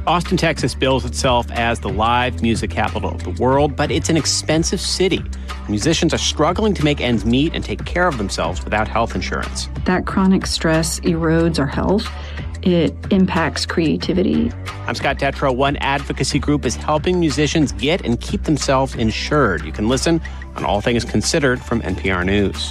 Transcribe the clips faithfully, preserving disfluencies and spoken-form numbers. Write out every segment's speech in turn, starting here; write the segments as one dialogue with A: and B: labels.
A: Austin, Texas bills itself as the live music capital of the world, but it's an expensive city. Musicians are struggling to make ends meet and take care of themselves without health insurance.
B: That chronic stress erodes our health. It impacts creativity.
A: I'm Scott Detrow. One advocacy group is helping musicians get and keep themselves insured. You can listen on All Things Considered from N P R News.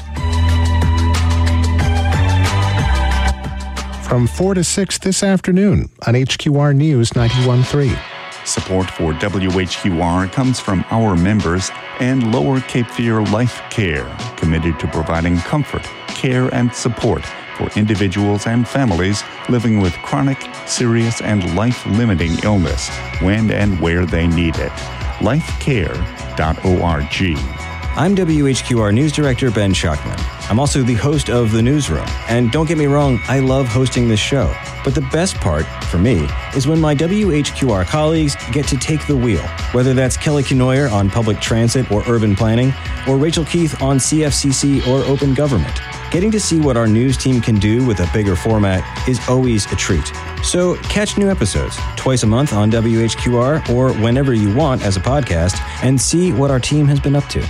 C: From four to six this afternoon on H Q R News ninety-one point three.
D: Support for W H Q R comes from our members and Lower Cape Fear Life Care, committed to providing comfort, care, and support for individuals and families living with chronic, serious, and life-limiting illness when and where they need it. life care dot org.
E: I'm W H Q R News Director Ben Schuckman. I'm also the host of The Newsroom. And don't get me wrong, I love hosting this show. But the best part, for me, is when my W H Q R colleagues get to take the wheel. Whether that's Kelly Kenoyer on public transit or urban planning, or Rachel Keith on C F C C or open government. Getting to see what our news team can do with a bigger format is always a treat. So catch new episodes twice a month on W H Q R or whenever you want as a podcast and see what our team has been up to.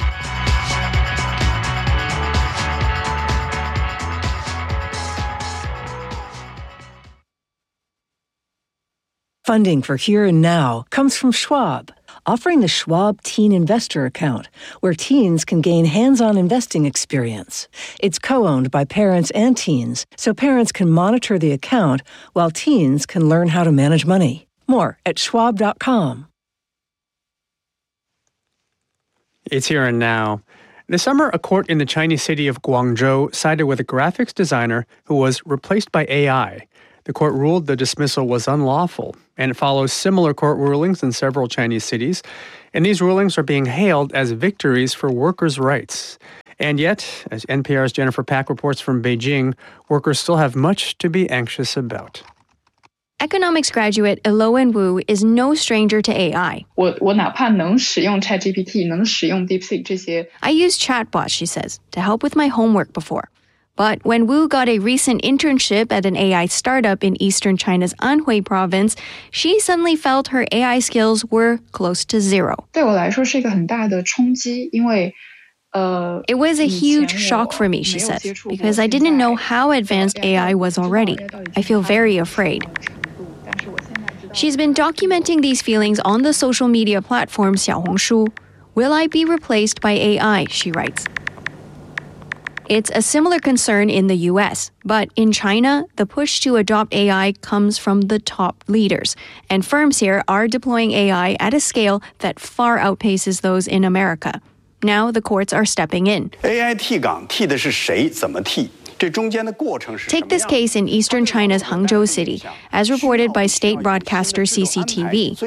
F: Funding for Here and Now comes from Schwab, offering the Schwab Teen Investor Account, where teens can gain hands-on investing experience. It's co-owned by parents and teens, so parents can monitor the account while teens can learn how to manage money. More at schwab dot com.
G: It's Here and Now. This summer, a court in the Chinese city of Guangzhou sided with a graphics designer who was replaced by A I. The court ruled the dismissal was unlawful, and it follows similar court rulings in several Chinese cities. And these rulings are being hailed as victories for workers' rights. And yet, as N P R's Jennifer Pack reports from Beijing, workers still have much to be anxious about.
H: Economics graduate Elowen Wu is no stranger to A I.
I: 我我哪怕能使用 ChatGPT， 能使用 DeepSeek 这些。
H: I used chatbots, she says, to help with my homework before. But when Wu got a recent internship at an A I startup in eastern China's Anhui province, she suddenly felt her A I skills were close to zero.
I: 对我来说是一个很大的冲击，因为
H: It was a huge shock for me, she says, because I didn't know how advanced A I was already. I feel very afraid. She's been documenting these feelings on the social media platform Xiaohongshu. Will I be replaced by A I, she writes. It's a similar concern in the U S, but in China, the push to adopt A I comes from the top leaders, and firms here are deploying A I at a scale that far outpaces those in America. Now the courts are stepping in.
J: Take
H: this case in eastern China's Hangzhou city, as reported by state broadcaster C C T V.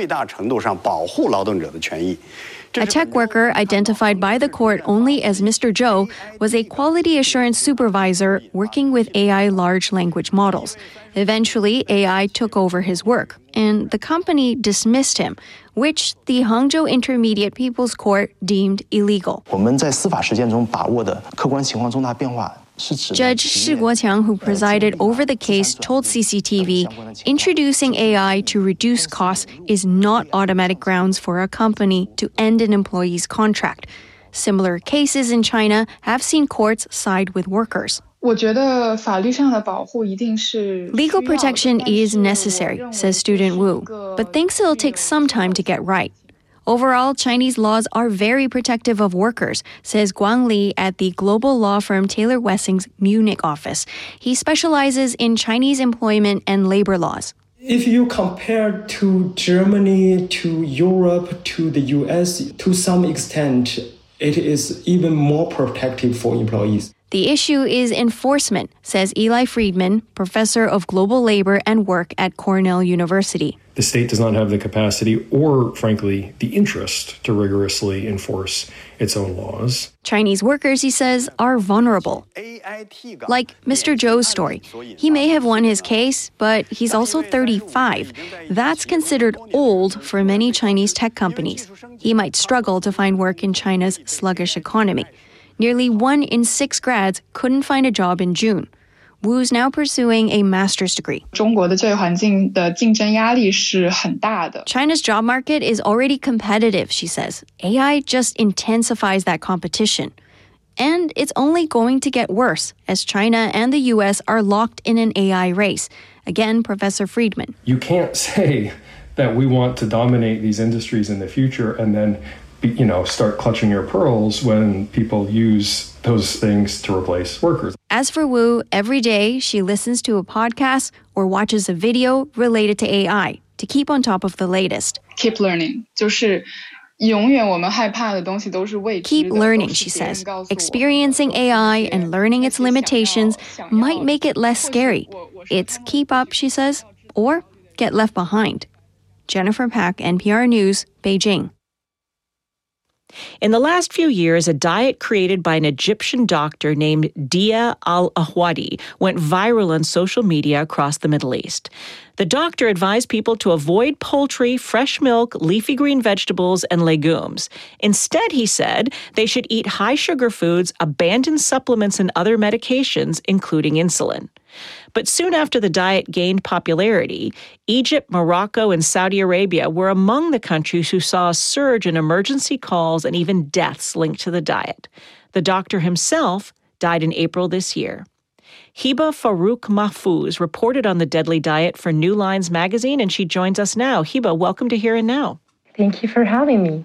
H: A tech worker identified by the court only as Mister Zhou was a quality assurance supervisor working with A I large language models. Eventually, A I took over his work, and the company dismissed him, which the Hangzhou Intermediate People's Court deemed illegal. Judge Shi Guoqiang, who presided over the case, told C C T V, introducing A I to reduce costs is not automatic grounds for a company to end an employee's contract. Similar cases in China have seen courts side with workers.
I: Legal
H: protection is necessary, says student Wu, but thinks it'll take some time to get right. Overall, Chinese laws are very protective of workers, says Guang Li at the global law firm Taylor Wessing's Munich office. He specializes in Chinese employment and labor laws.
K: If you compare to Germany, to Europe, to the U S, to some extent, it is even more protective for employees.
H: The issue is enforcement, says Eli Friedman, professor of global labor and work at Cornell University.
L: The state does not have the capacity or, frankly, the interest to rigorously enforce its own laws.
H: Chinese workers, he says, are vulnerable. Like Mister Zhou's story. He may have won his case, but he's also thirty-five. That's considered old for many Chinese tech companies. He might struggle to find work in China's sluggish economy. Nearly one in six grads couldn't find a job in June. Wu's now pursuing a master's degree.
I: 中国的就业环境的竞争压力是很大的。
H: China's job market is already competitive, she says. A I just intensifies that competition. And it's only going to get worse as China and the U S are locked in an A I race. Again, Professor Friedman.
L: You can't say that we want to dominate these industries in the future and then, you know, start clutching your pearls when people use those things to replace workers.
H: As for Wu, every day she listens to a podcast or watches a video related to A I to keep on top of the latest.
I: Keep learning, 就是永远我们害怕的东西都是未知的。
H: Keep learning, she says. Experiencing A I and learning its limitations might make it less scary. It's keep up, she says, or get left behind. Jennifer Pak, N P R News, Beijing.
J: In the last few years, a diet created by an Egyptian doctor named Dia al-Ahwadi went viral on social media across the Middle East. The doctor advised people to avoid poultry, fresh milk, leafy green vegetables, and legumes. Instead, he said, they should eat high-sugar foods, abandon supplements and other medications, including insulin. But soon after the diet gained popularity, Egypt, Morocco, and Saudi Arabia were among the countries who saw a surge in emergency calls and even deaths linked to the diet. The doctor himself died in April this year. Hiba Farouk Mahfouz reported on the deadly diet for New Lines magazine, and she joins us now. Hiba, welcome to Here and Now.
M: Thank you for having me.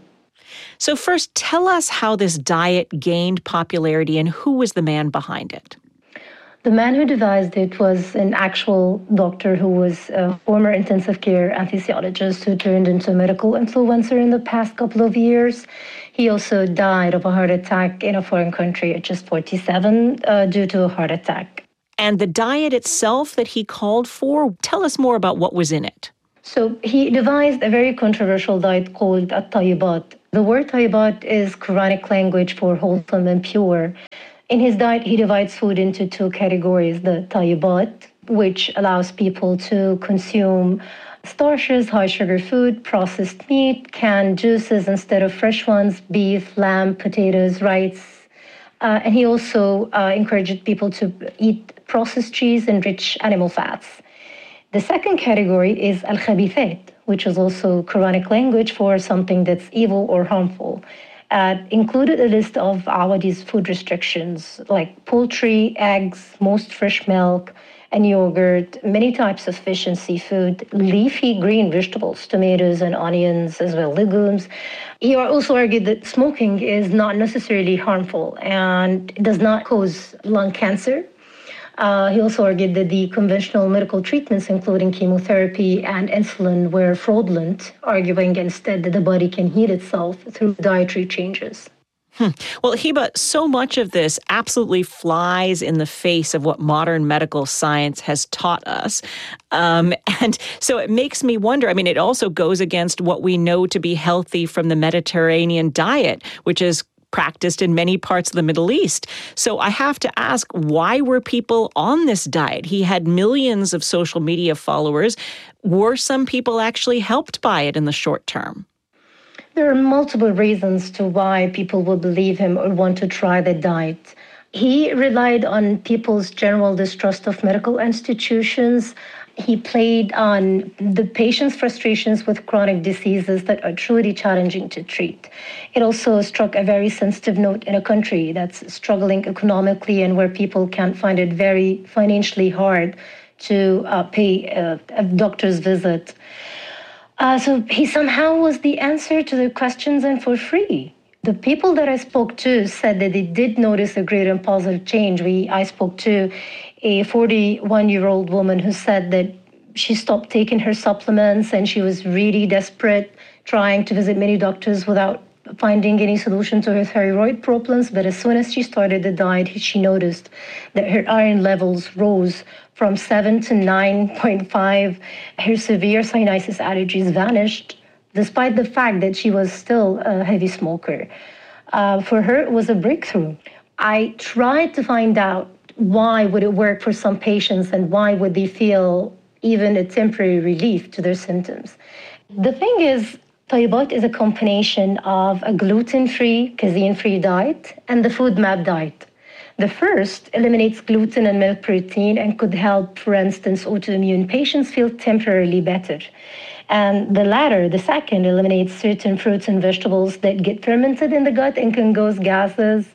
J: So first, tell us how this diet gained popularity and who was the man behind it.
M: The man who devised it was an actual doctor who was a former intensive care anesthesiologist who turned into a medical influencer in the past couple of years. He also died of a heart attack in a foreign country at just forty-seven uh, due to a heart attack.
J: And the diet itself that he called for, tell us more about what was in it.
M: So he devised a very controversial diet called at-tayyibat. The word tayyibat is Quranic language for wholesome and pure. In his diet, he divides food into two categories, the tayyibat, which allows people to consume starches, high-sugar food, processed meat, canned juices instead of fresh ones, beef, lamb, potatoes, rice. Uh, and he also uh, encouraged people to eat processed cheese and rich animal fats. The second category is al-khabithat, which is also Quranic language for something that's evil or harmful. Uh, included a list of Awadi's food restrictions like poultry, eggs, most fresh milk, and yogurt, many types of fish and seafood, leafy green vegetables, tomatoes and onions, as well legumes. He also argued that smoking is not necessarily harmful and does not cause lung cancer. Uh, he also argued that the conventional medical treatments, including chemotherapy and insulin, were fraudulent, arguing instead that the body can heal itself through dietary changes.
J: Hmm. Well, Hiba, so much of this absolutely flies in the face of what modern medical science has taught us. Um, and so it makes me wonder, I mean, it also goes against what we know to be healthy from the Mediterranean diet, which is practiced in many parts of the Middle East. So I have to ask, why were people on this diet? He had millions of social media followers. Were some people actually helped by it in the short term?
M: There are multiple reasons to why people would believe him or want to try the diet. He relied on people's general distrust of medical institutions. He played on the patient's frustrations with chronic diseases that are truly challenging to treat. It also struck a very sensitive note in a country that's struggling economically and where people can find it very financially hard to uh, pay a, a doctor's visit. Uh, so he somehow was the answer to the questions and for free. The people that I spoke to said that they did notice a great and positive change. We, I spoke to a forty-one-year-old woman who said that she stopped taking her supplements and she was really desperate, trying to visit many doctors without finding any solution to her thyroid problems. But as soon as she started the diet, she noticed that her iron levels rose from seven to nine point five. Her severe sinusitis allergies vanished, despite the fact that she was still a heavy smoker. Uh, for her, it was a breakthrough. I tried to find out why would it work for some patients and why would they feel even a temporary relief to their symptoms. The thing is, tayyibat is a combination of a gluten-free, casein-free diet and the food map diet. The first eliminates gluten and milk protein and could help, for instance, autoimmune patients feel temporarily better. And the latter, the second, eliminates certain fruits and vegetables that get fermented in the gut and can cause gases.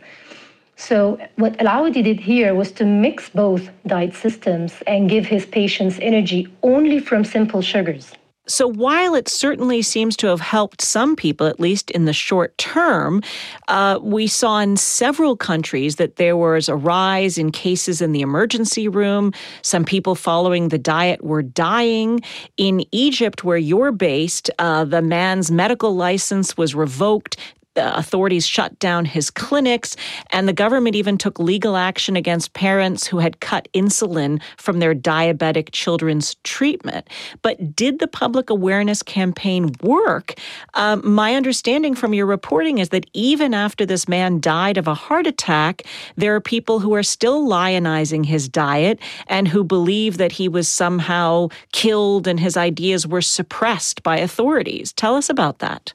M: So what Alawadi did here was to mix both diet systems and give his patients energy only from simple sugars.
J: So while it certainly seems to have helped some people, at least in the short term, uh, we saw in several countries that there was a rise in cases in the emergency room. Some people following the diet were dying. In Egypt, where you're based, uh, the man's medical license was revoked. The authorities shut down his clinics, and the government even took legal action against parents who had cut insulin from their diabetic children's treatment. But did the public awareness campaign work? Um, my understanding from your reporting is that even after this man died of a heart attack, there are people who are still lionizing his diet and who believe that he was somehow killed and his ideas were suppressed by authorities. Tell us about that.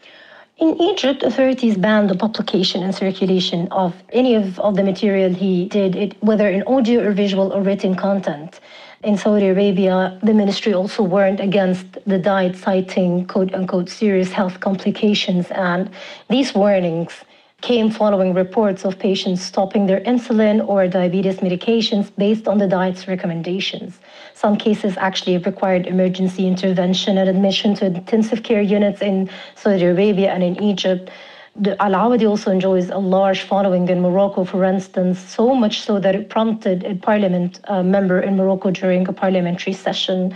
M: In Egypt, authorities banned the publication and circulation of any of, of the material he did, it, whether in audio or visual or written content. In Saudi Arabia, the ministry also warned against the diet, citing quote-unquote serious health complications. And these warnings came following reports of patients stopping their insulin or diabetes medications based on the diet's recommendations. Some cases actually required emergency intervention and admission to intensive care units in Saudi Arabia and in Egypt. The Al-Awadi also enjoys a large following in Morocco, for instance, so much so that it prompted a parliament uh, member in Morocco during a parliamentary session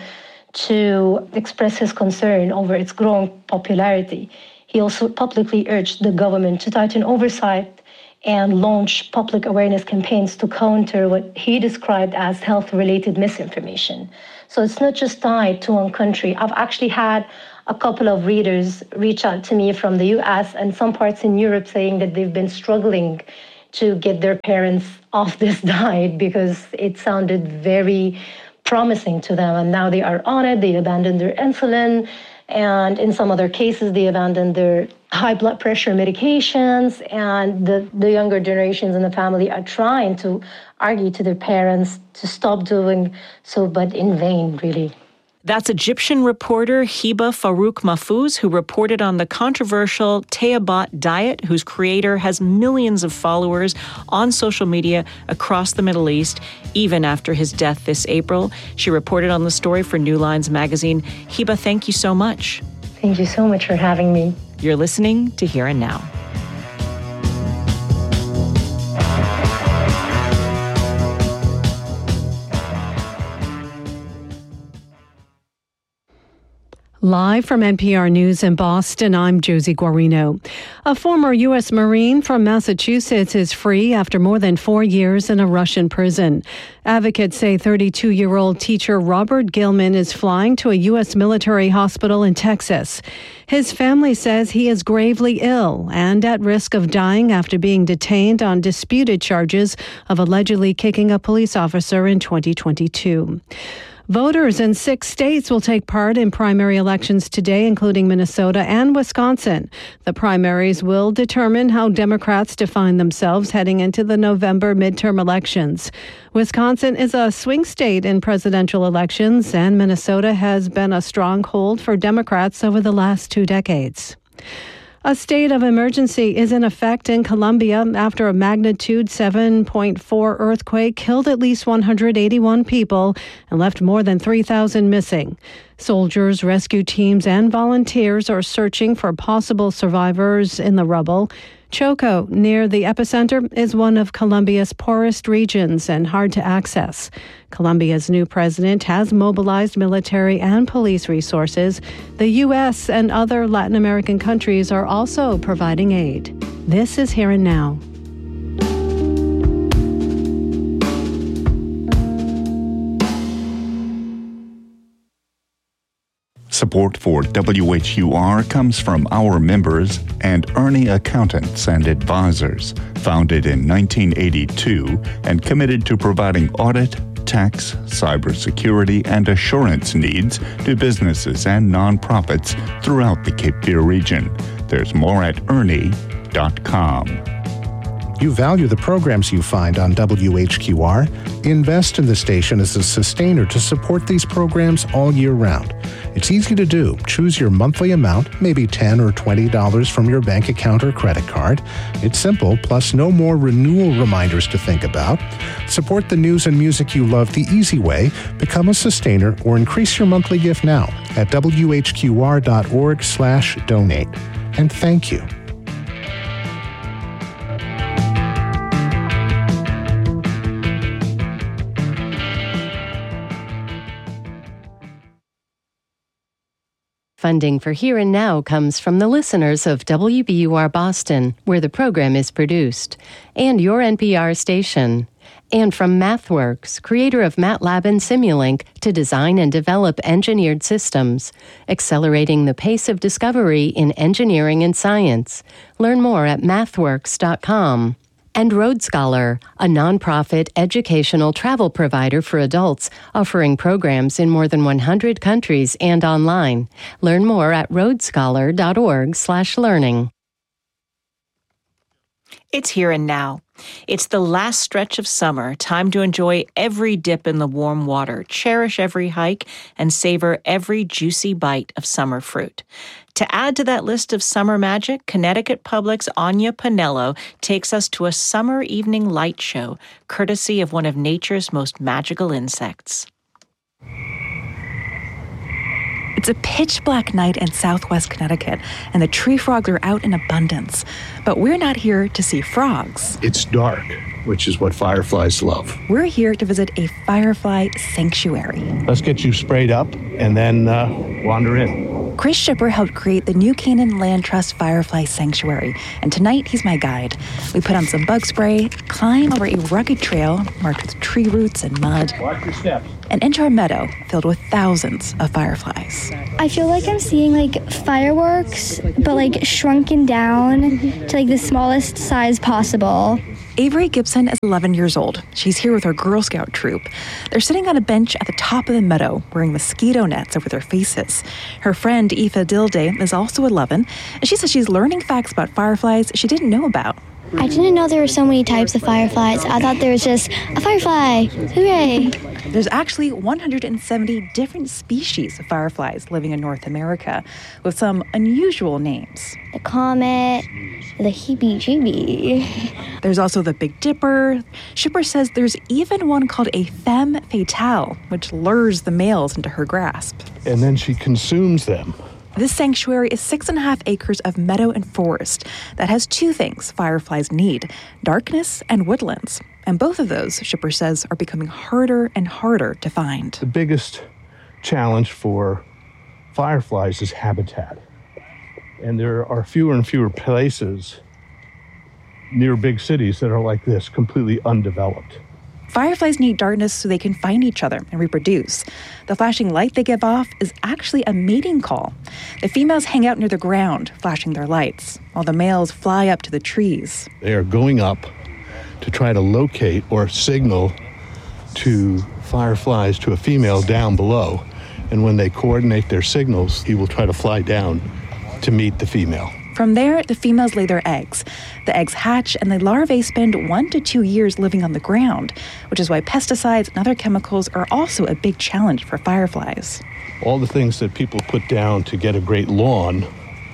M: to express his concern over its growing popularity. He also publicly urged the government to tighten oversight and launch public awareness campaigns to counter what he described as health-related misinformation. So it's not just tied to one country. I've actually had a couple of readers reach out to me from the U S and some parts in Europe saying that they've been struggling to get their parents off this diet because it sounded very promising to them. And now they are on it. They abandoned their insulin. And in some other cases, they abandoned their high blood pressure medications. And the, the younger generations in the family are trying to argue to their parents to stop doing so, but in vain, really.
J: That's Egyptian reporter Hiba Farouk Mahfouz, who reported on the controversial Tayabat diet, whose creator has millions of followers on social media across the Middle East, even after his death this April. She reported on the story for New Lines magazine. Hiba, thank you so much.
M: Thank you so much for having me.
J: You're listening to Here and Now.
N: Live from N P R News in Boston, I'm Josie Guarino. A former U S Marine from Massachusetts is free after more than four years in a Russian prison. Advocates say thirty-two-year-old teacher Robert Gilman is flying to a U S military hospital in Texas. His family says he is gravely ill and at risk of dying after being detained on disputed charges of allegedly kicking a police officer in twenty twenty-two. Voters in six states will take part in primary elections today, including Minnesota and Wisconsin. The primaries will determine how Democrats define themselves heading into the November midterm elections. Wisconsin is a swing state in presidential elections, and Minnesota has been a stronghold for Democrats over the last two decades. A state of emergency is in effect in Colombia after a magnitude seven point four earthquake killed at least one hundred eighty-one people and left more than three thousand missing. Soldiers, rescue teams, and volunteers are searching for possible survivors in the rubble. Choco, near the epicenter, is one of Colombia's poorest regions and hard to access. Colombia's new president has mobilized military and police resources. The U S and other Latin American countries are also providing aid. This is Here and Now.
D: Support for W H U R comes from our members and Ernie Accountants and Advisors, founded in nineteen eighty-two and committed to providing audit, tax, cybersecurity, and assurance needs to businesses and nonprofits throughout the Cape Fear region. There's more at ernie dot com.
C: You value the programs you find on W H Q R? Invest in the station as a sustainer to support these programs all year round. It's easy to do. Choose your monthly amount, maybe ten dollars or twenty dollars from your bank account or credit card. It's simple, plus no more renewal reminders to think about. Support the news and music you love the easy way. Become a sustainer or increase your monthly gift now at W H Q R dot org slash donate. And thank you.
O: Funding for Here and Now comes from the listeners of W B U R Boston, where the program is produced, and your N P R station. And from MathWorks, creator of MATLAB and Simulink, to design and develop engineered systems, accelerating the pace of discovery in engineering and science. Learn more at mathworks dot com. And Road Scholar, a nonprofit educational travel provider for adults, offering programs in more than one hundred countries and online. Learn more at road scholar dot org slash learning.
J: It's here and now. It's the last stretch of summer, time to enjoy every dip in the warm water, cherish every hike, and savor every juicy bite of summer fruit. To add to that list of summer magic, Connecticut Public's Anya Pinello takes us to a summer evening light show, courtesy of one of nature's most magical insects.
P: It's a pitch black night in southwest Connecticut, and the tree frogs are out in abundance. But we're not here to see frogs.
Q: It's dark, which is what fireflies love.
P: We're here to visit a firefly sanctuary.
Q: Let's get you sprayed up and then uh, wander in.
P: Chris Shipper helped create the New Canaan Land Trust Firefly Sanctuary, and tonight he's my guide. We put on some bug spray, climb over a rugged trail marked with tree roots and mud,
Q: Watch your steps,
P: and enter a meadow filled with thousands of fireflies.
R: I feel like I'm seeing like fireworks, but like shrunken down to like the smallest size possible.
P: Avery Gibson is eleven years old. She's here with her Girl Scout troop. They're sitting on a bench at the top of the meadow, wearing mosquito nets over their faces. Her friend Aoife Dilday is also eleven, and she says she's learning facts about fireflies she didn't know about.
R: I didn't know there were so many types of fireflies. I thought there was just a firefly. Hooray!
P: There's actually one hundred seventy different species of fireflies living in North America, with some unusual names.
R: The comet, the heebie-jeebie.
P: There's also the Big Dipper. Shipper says there's even one called a femme fatale, which lures the males into her grasp.
Q: And then she consumes them.
P: This sanctuary is six and a half acres of meadow and forest that has two things fireflies need, darkness and woodlands. And both of those, Shipper says, are becoming harder and harder to find.
Q: The biggest challenge for fireflies is habitat. And there are fewer and fewer places near big cities that are like this, completely undeveloped.
P: Fireflies need darkness so they can find each other and reproduce. The flashing light they give off is actually a mating call. The females hang out near the ground, flashing their lights, while the males fly up to the trees.
Q: They are going up to try to locate or signal to fireflies to a female down below. And when they coordinate their signals, he will try to fly down to meet the female.
P: From there, the females lay their eggs. The eggs hatch, and the larvae spend one to two years living on the ground, which is why pesticides and other chemicals are also a big challenge for fireflies.
Q: All the things that people put down to get a great lawn,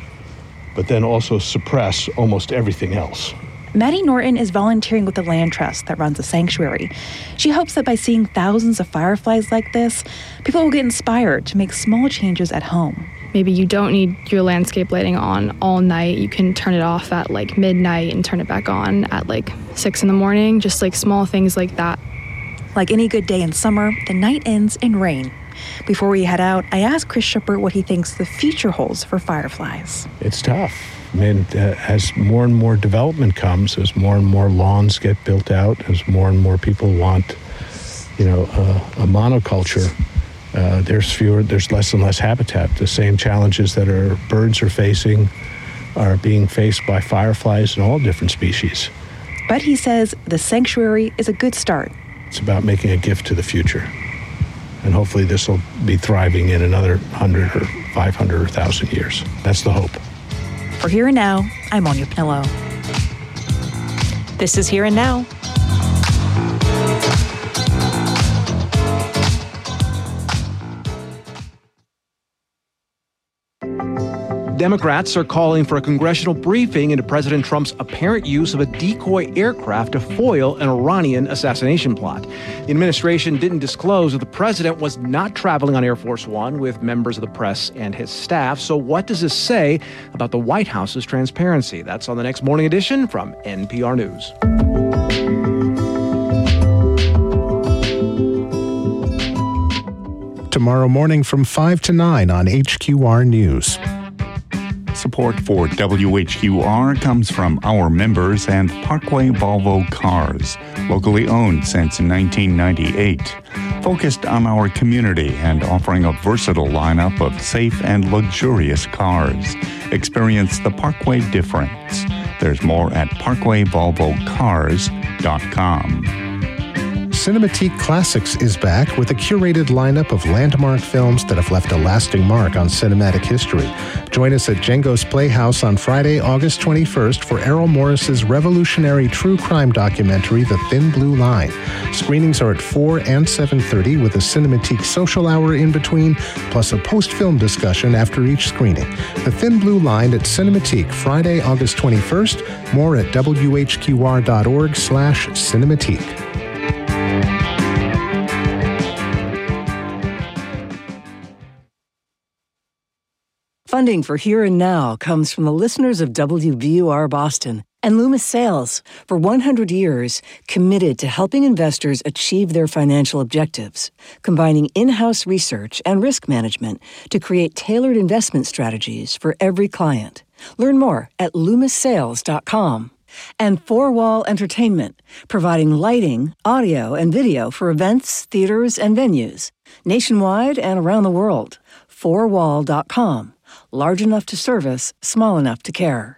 Q: but then also suppress almost everything else.
P: Maddie Norton is volunteering with the Land Trust that runs the sanctuary. She hopes that by seeing thousands of fireflies like this, people will get inspired to make small changes at home.
S: Maybe you don't need your landscape lighting on all night. You can turn it off at like midnight and turn it back on at like six in the morning. Just like small things like that.
P: Like any good day in summer, the night ends in rain. Before we head out, I asked Chris Shipper what he thinks the future holds for fireflies.
Q: It's tough. I mean, uh, as more and more development comes, as more and more lawns get built out, as more and more people want, you know, uh, a monoculture, Uh, there's fewer, there's less and less habitat. The same challenges that our birds are facing are being faced by fireflies and all different species.
P: But he says the sanctuary is a good start.
Q: It's about making a gift to the future. And hopefully this will be thriving in another one hundred or five hundred or one thousand years. That's the hope.
P: For Here and Now, I'm Anya Pinello.
J: This is Here and Now.
T: Democrats are calling for a congressional briefing into President Trump's apparent use of a decoy aircraft to foil an Iranian assassination plot. The administration didn't disclose that the president was not traveling on Air Force One with members of the press and his staff. So what does this say about the White House's transparency? That's on the next Morning Edition from N P R News.
C: Tomorrow morning from five to nine on H Q R News.
D: Support for W H Q R comes from our members and Parkway Volvo Cars, locally owned since nineteen ninety-eight. Focused on our community and offering a versatile lineup of safe and luxurious cars. Experience the Parkway difference. There's more at parkway volvo cars dot com.
C: Cinematique Classics is back with a curated lineup of landmark films that have left a lasting mark on cinematic history. Join us at Django's Playhouse on Friday, August twenty-first for Errol Morris's revolutionary true crime documentary, The Thin Blue Line. Screenings are at four and seven thirty with a Cinematique social hour in between, plus a post-film discussion after each screening. The Thin Blue Line at Cinematique, Friday, August twenty-first. More at w h q r dot org slash cinematique.
F: Funding for Here and Now comes from the listeners of W B U R Boston and Loomis Sales, for one hundred years, committed to helping investors achieve their financial objectives, combining in-house research and risk management to create tailored investment strategies for every client. Learn more at loomis sales dot com. And Four Wall Entertainment, providing lighting, audio, and video for events, theaters, and venues, nationwide and around the world. four wall dot com. Large enough to service, small enough to care.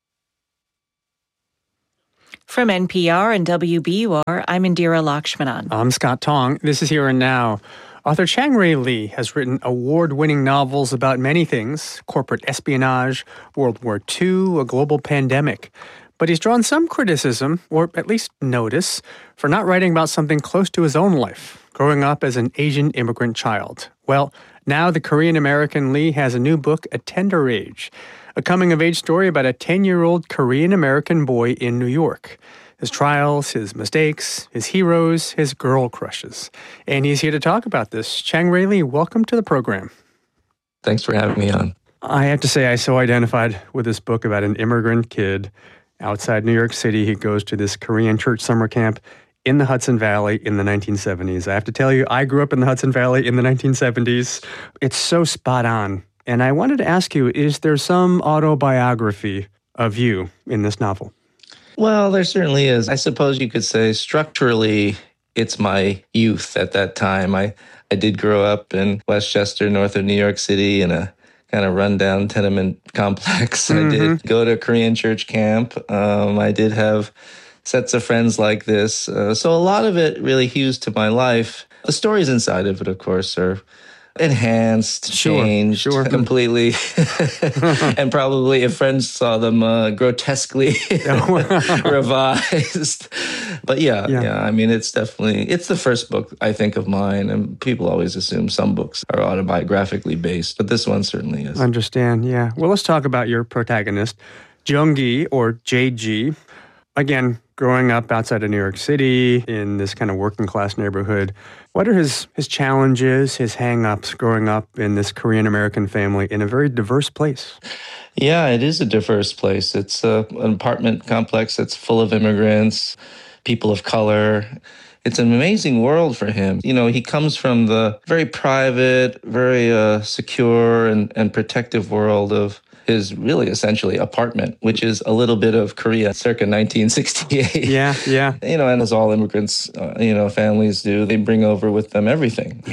J: From N P R and W B U R, I'm Indira Lakshmanan.
G: I'm Scott Tong. This is Here and Now. Author Chang-Rae Lee has written award-winning novels about many things: corporate espionage, World War Two, a global pandemic. But he's drawn some criticism, or at least notice, for not writing about something close to his own life, growing up as an Asian immigrant child. Well, now the Korean-American Lee has a new book, A Tender Age, a coming-of-age story about a ten-year-old Korean-American boy in New York. His trials, his mistakes, his heroes, his girl crushes. And he's here to talk about this. Chang-Rae Lee, welcome to the program.
U: Thanks for having me on.
G: I have to say I so identified with this book about an immigrant kid outside New York City. He goes to this Korean church summer camp in the Hudson Valley in the nineteen seventies. I have to tell you, I grew up in the Hudson Valley in the nineteen seventies. It's so spot on. And I wanted to ask you, is there some autobiography of you in this novel?
U: Well, there certainly is. I suppose you could say structurally, it's my youth at that time. I, I did grow up in Westchester, north of New York City, in a kind of rundown tenement complex. Mm-hmm. I did go to Korean church camp. Um, I did have sets of friends like this. Uh, so a lot of it really hews to my life. The stories inside of it, of course, are enhanced,
G: sure,
U: changed
G: sure.
U: completely. And probably if friends saw them uh, grotesquely revised. But yeah, yeah, yeah, I mean, it's definitely, it's the first book, I think, of mine. And people always assume some books are autobiographically based, but this one certainly is.
G: Understand, yeah. Well, let's talk about your protagonist, Jung-gi, or J G. Again, growing up outside of New York City in this kind of working class neighborhood, what are his, his challenges, his hang-ups growing up in this Korean-American family in a very diverse place?
U: Yeah, it is a diverse place. It's a, an apartment complex that's full of immigrants, people of color. It's an amazing world for him. You know, he comes from the very private, very uh, secure and, and protective world of his really essentially apartment, which is a little bit of Korea circa nineteen sixty-eight.
G: Yeah, yeah.
U: You know, and as all immigrants, uh, you know, families do, they bring over with them everything.
G: Yeah.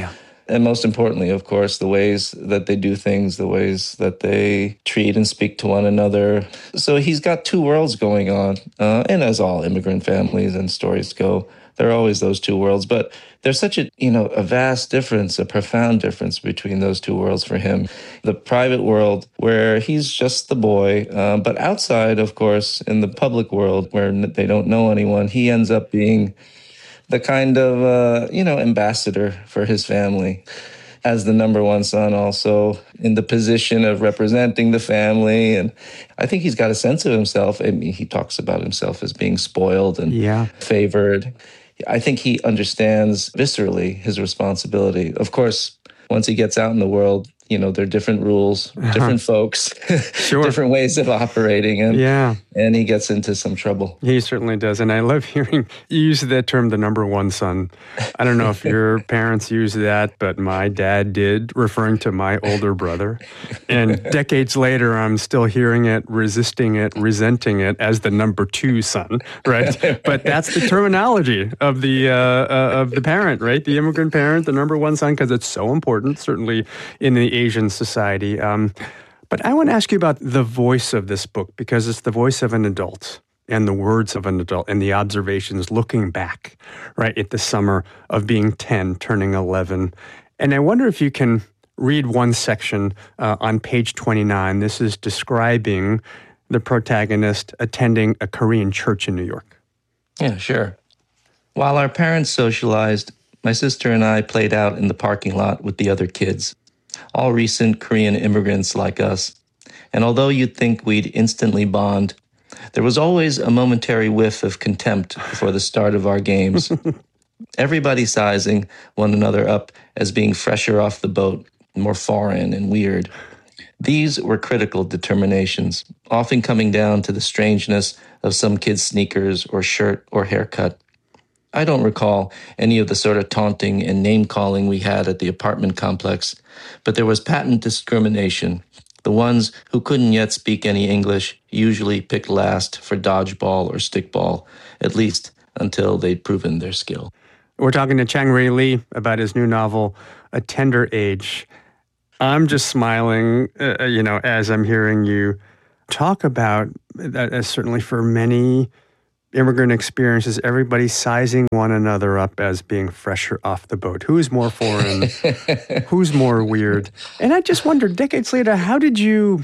U: And most importantly, of course, the ways that they do things, the ways that they treat and speak to one another. So he's got two worlds going on. Uh, and as all immigrant families and stories go, there are always those two worlds. But there's such a, you know, a vast difference, a profound difference between those two worlds for him. The private world, where he's just the boy, uh, but outside, of course, in the public world, where they don't know anyone, he ends up being the kind of, uh, you know, ambassador for his family. As the number one son, also in the position of representing the family. And I think he's got a sense of himself. I mean, he talks about himself as being spoiled and
A: yeah.
U: favored. I think he understands viscerally his responsibility. Of course, once he gets out in the world, you know, there are different rules, uh-huh. different folks,
A: sure.
U: different ways of operating. And,
A: yeah.
U: and he gets into some trouble.
A: He certainly does. And I love hearing you use that term, the number one son. I don't know if your parents use that, but my dad did, referring to my older brother. And decades later, I'm still hearing it, resisting it, resenting it as the number two son, right? But that's the terminology of the, uh, uh, of the parent, right? The immigrant parent, the number one son, because it's so important, certainly in the Asian society. Um, but I want to ask you about the voice of this book, because it's the voice of an adult and the words of an adult and the observations looking back, right, at the summer of being ten, turning eleven. And I wonder if you can read one section uh, on page twenty-nine. This is describing the protagonist attending a Korean church in New York.
U: Yeah, sure. While our parents socialized, my sister and I played out in the parking lot with the other kids, all recent Korean immigrants like us. And although you'd think we'd instantly bond, there was always a momentary whiff of contempt before the start of our games. Everybody sizing one another up as being fresher off the boat, more foreign and weird. These were critical determinations, often coming down to the strangeness of some kid's sneakers or shirt or haircut. I don't recall any of the sort of taunting and name-calling we had at the apartment complex, but there was patent discrimination. The ones who couldn't yet speak any English usually picked last for dodgeball or stickball, at least until they'd proven their skill.
A: We're talking to Chang-Rae Lee about his new novel, A Tender Age. I'm just smiling, uh, you know, as I'm hearing you talk about that, as certainly for many immigrant experiences, everybody sizing one another up as being fresher off the boat. Who's more foreign? Who's more weird? And I just wondered, decades later, how did you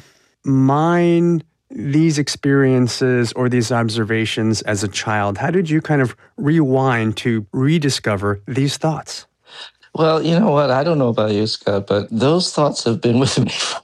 A: mine these experiences or these observations as a child? How did you kind of rewind to rediscover these thoughts?
U: Well, you know what? I don't know about you, Scott, but those thoughts have been with me